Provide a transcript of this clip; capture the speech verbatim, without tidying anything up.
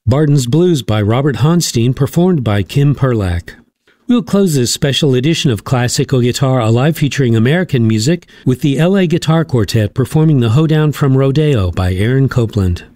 Barton's Blues by Robert Honstein, performed by Kim Perlak. We'll close this special edition of Classical Guitar Alive featuring American music with the L A Guitar Quartet performing the Hoedown from Rodeo by Aaron Copland.